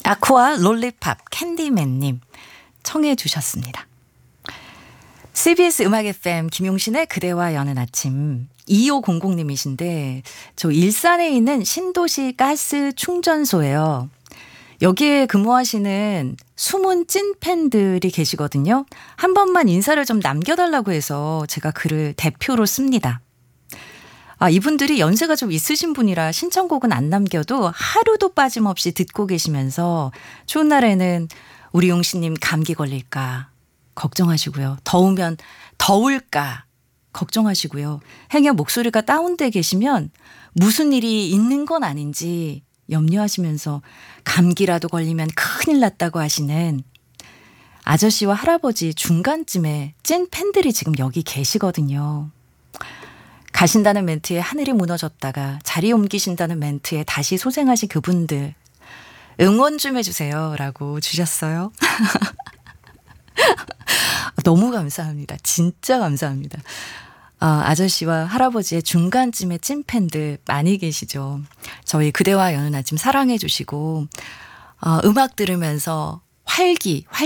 아쿠아 롤리팝 캔디맨님 청해 주셨습니다. CBS 음악 FM 김용신의 그대와 여는 아침 2500님이신데 저 일산에 있는 신도시 가스 충전소예요. 여기에 근무하시는 숨은 찐팬들이 계시거든요. 한 번만 인사를 좀 남겨달라고 해서 제가 글을 대표로 씁니다. 이분들이 연세가 좀 있으신 분이라 신청곡은 안 남겨도 하루도 빠짐없이 듣고 계시면서 추운 날에는 우리 용신님 감기 걸릴까 걱정하시고요. 더우면 더울까 걱정하시고요. 행여 목소리가 다운돼 계시면 무슨 일이 있는 건 아닌지 염려하시면서 감기라도 걸리면 큰일 났다고 하시는 아저씨와 할아버지 중간쯤에 찐 팬들이 지금 여기 계시거든요. 가신다는 멘트에 하늘이 무너졌다가 자리 옮기신다는 멘트에 다시 소생하신 그분들 응원 좀 해주세요 라고 주셨어요. 너무 감사합니다. 진짜 감사합니다. 아저씨와 할아버지의 중간쯤에 찐팬들 많이 계시죠. 저희 그대와 여는 아침 사랑해 주시고 음악 들으면서 활기